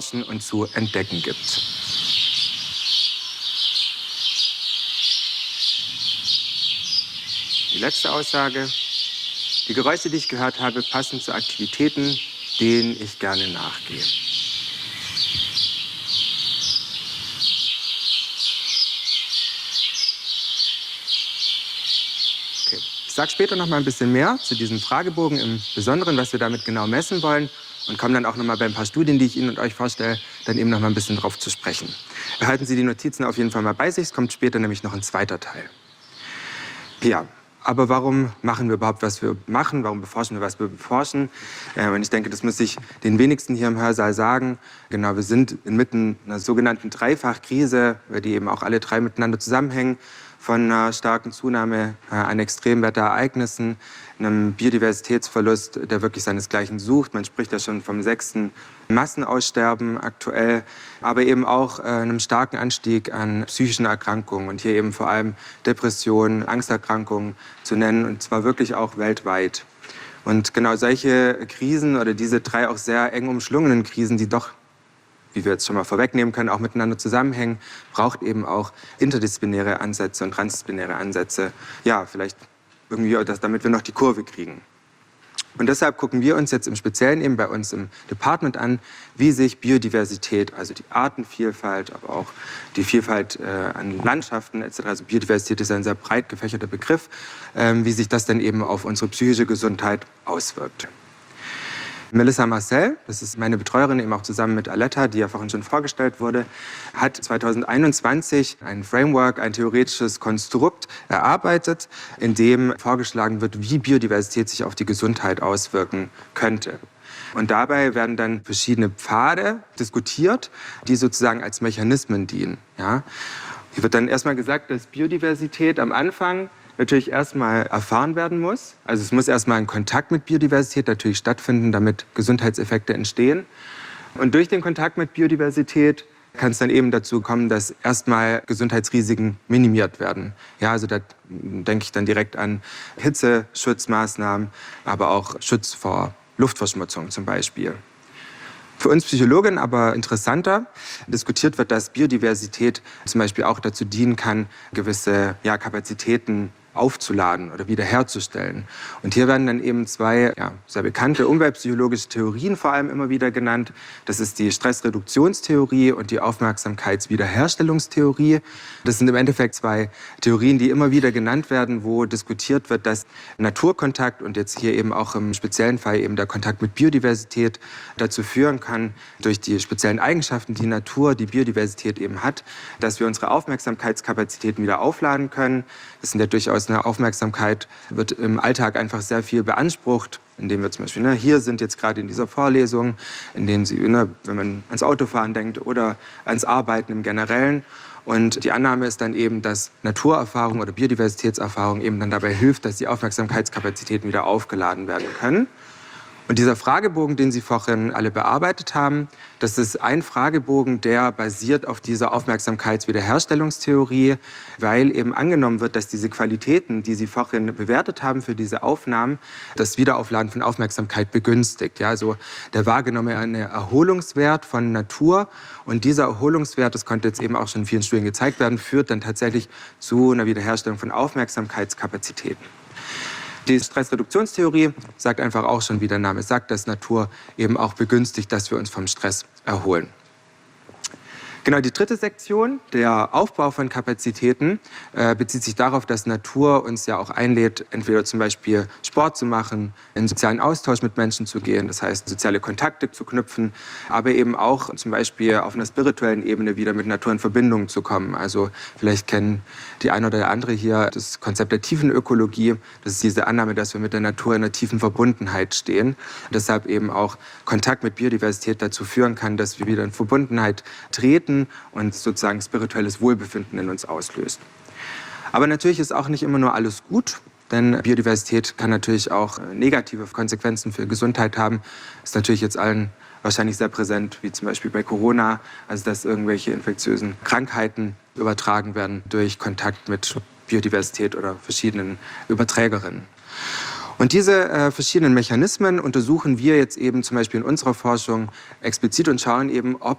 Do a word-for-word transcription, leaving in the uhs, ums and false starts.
und zu entdecken gibt. Die letzte Aussage: Die Geräusche, die ich gehört habe, passen zu Aktivitäten, denen ich gerne nachgehe. Okay. Ich sage später noch mal ein bisschen mehr zu diesem Fragebogen, im Besonderen, was wir damit genau messen wollen, und komme dann auch noch mal bei ein paar Studien, die ich Ihnen und euch vorstelle, dann eben noch mal ein bisschen drauf zu sprechen. Behalten Sie die Notizen auf jeden Fall mal bei sich, es kommt später nämlich noch ein zweiter Teil. Ja. Aber warum machen wir überhaupt, was wir machen? Warum beforschen wir, was wir beforschen? Äh, und ich denke, das muss ich den wenigsten hier im Hörsaal sagen. Genau, wir sind inmitten einer sogenannten Dreifachkrise, die eben auch alle drei miteinander zusammenhängen, von einer starken Zunahme äh, an Extremwetterereignissen, einem Biodiversitätsverlust, der wirklich seinesgleichen sucht. Man spricht ja schon vom sechsten Massenaussterben aktuell, aber eben auch äh, einem starken Anstieg an psychischen Erkrankungen und hier eben vor allem Depressionen, Angsterkrankungen zu nennen, und zwar wirklich auch weltweit. Und genau solche Krisen oder diese drei auch sehr eng umschlungenen Krisen, die doch, wie wir jetzt schon mal vorwegnehmen können, auch miteinander zusammenhängen, braucht eben auch interdisziplinäre Ansätze und transdisziplinäre Ansätze. Ja, vielleicht irgendwie, das, damit wir noch die Kurve kriegen. Und deshalb gucken wir uns jetzt im Speziellen eben bei uns im Department an, wie sich Biodiversität, also die Artenvielfalt, aber auch die Vielfalt äh, an Landschaften et cetera, also Biodiversität ist ein sehr breit gefächerter Begriff, äh, wie sich das dann eben auf unsere psychische Gesundheit auswirkt. Melissa Marcel, das ist meine Betreuerin, eben auch zusammen mit Aletta, die ja vorhin schon vorgestellt wurde, hat zweitausendeinundzwanzig ein Framework, ein theoretisches Konstrukt erarbeitet, in dem vorgeschlagen wird, wie Biodiversität sich auf die Gesundheit auswirken könnte. Und dabei werden dann verschiedene Pfade diskutiert, die sozusagen als Mechanismen dienen. Ja? Hier wird dann erstmal gesagt, dass Biodiversität am Anfang natürlich erstmal erfahren werden muss. Also es muss erstmal ein Kontakt mit Biodiversität natürlich stattfinden, damit Gesundheitseffekte entstehen. Und durch den Kontakt mit Biodiversität kann es dann eben dazu kommen, dass erstmal Gesundheitsrisiken minimiert werden. Ja, also da denke ich dann direkt an Hitzeschutzmaßnahmen, aber auch Schutz vor Luftverschmutzung zum Beispiel. Für uns Psychologen aber interessanter diskutiert wird, dass Biodiversität zum Beispiel auch dazu dienen kann, gewisse ja, Kapazitäten aufzuladen oder wiederherzustellen. Und hier werden dann eben zwei ja, sehr bekannte umweltpsychologische Theorien vor allem immer wieder genannt. Das ist die Stressreduktionstheorie und die Aufmerksamkeitswiederherstellungstheorie. Das sind im Endeffekt zwei Theorien, die immer wieder genannt werden, wo diskutiert wird, dass Naturkontakt und jetzt hier eben auch im speziellen Fall eben der Kontakt mit Biodiversität dazu führen kann, durch die speziellen Eigenschaften, die Natur, die Biodiversität eben hat, dass wir unsere Aufmerksamkeitskapazitäten wieder aufladen können. Das sind ja durchaus eine Aufmerksamkeit, wird im Alltag einfach sehr viel beansprucht, indem wir zum Beispiel, ne, hier sind jetzt gerade in dieser Vorlesung, in denen Sie, ne, wenn man ans Autofahren denkt oder ans Arbeiten im Generellen. Und die Annahme ist dann eben, dass Naturerfahrung oder Biodiversitätserfahrung eben dann dabei hilft, dass die Aufmerksamkeitskapazitäten wieder aufgeladen werden können. Und dieser Fragebogen, den Sie vorhin alle bearbeitet haben, das ist ein Fragebogen, der basiert auf dieser Aufmerksamkeitswiederherstellungstheorie, weil eben angenommen wird, dass diese Qualitäten, die Sie vorhin bewertet haben für diese Aufnahmen, das Wiederaufladen von Aufmerksamkeit begünstigt. Ja, also der wahrgenommene Erholungswert von Natur, und dieser Erholungswert, das konnte jetzt eben auch schon in vielen Studien gezeigt werden, führt dann tatsächlich zu einer Wiederherstellung von Aufmerksamkeitskapazitäten. Die Stressreduktionstheorie sagt einfach auch schon, wie der Name sagt, dass Natur eben auch begünstigt, dass wir uns vom Stress erholen. Genau, die dritte Sektion, der Aufbau von Kapazitäten, äh, bezieht sich darauf, dass Natur uns ja auch einlädt, entweder zum Beispiel Sport zu machen, in sozialen Austausch mit Menschen zu gehen, das heißt soziale Kontakte zu knüpfen, aber eben auch zum Beispiel auf einer spirituellen Ebene wieder mit Natur in Verbindung zu kommen. Also vielleicht kennen die eine oder der andere hier das Konzept der Tiefenökologie. Das ist diese Annahme, dass wir mit der Natur in einer tiefen Verbundenheit stehen. Und deshalb eben auch Kontakt mit Biodiversität dazu führen kann, dass wir wieder in Verbundenheit treten und sozusagen spirituelles Wohlbefinden in uns auslöst. Aber natürlich ist auch nicht immer nur alles gut, denn Biodiversität kann natürlich auch negative Konsequenzen für Gesundheit haben. Ist natürlich jetzt allen wahrscheinlich sehr präsent, wie zum Beispiel bei Corona, also dass irgendwelche infektiösen Krankheiten übertragen werden durch Kontakt mit Biodiversität oder verschiedenen Überträgerinnen. Und diese äh, verschiedenen Mechanismen untersuchen wir jetzt eben zum Beispiel in unserer Forschung explizit und schauen eben, ob